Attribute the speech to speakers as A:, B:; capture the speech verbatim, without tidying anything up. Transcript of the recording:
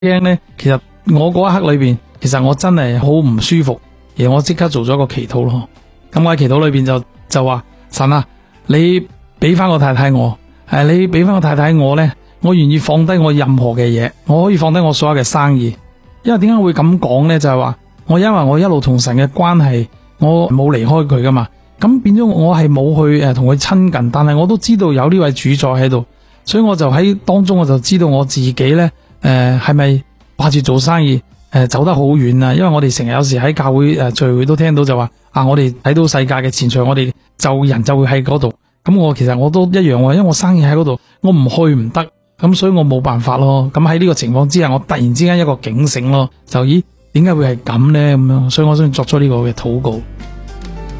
A: 驚咧，其實我嗰一刻裏邊，其實我真係好唔舒服，而我即刻做咗個祈禱咯。咁我喺祈禱裏邊就就話神啊，你俾翻個太太我，誒，你俾翻個太太我咧，我願意放低我任何嘅嘢，我可以放低我所有嘅生意。因為點解會咁講咧？就係話我因為我一路同神嘅關係，我冇離開佢噶嘛，咁變咗我係冇去誒同佢親近，但係我都知道有呢位主宰喺度，所以我就喺當中我就知道我自己咧誒係咪掛住做生意誒、呃、走得好遠啊？因為我哋成日有時喺教會誒、呃、聚會都聽到就話啊，我哋睇到世界嘅前途，我哋就人就會喺嗰度。咁我其實我都一樣喎，因為我生意喺嗰度，我唔去唔得，咁所以我冇辦法咯。咁喺呢個情況之下，我突然之間一個警醒咯，就咦點解會係咁呢？咁樣，所以我先作出呢個嘅禱告。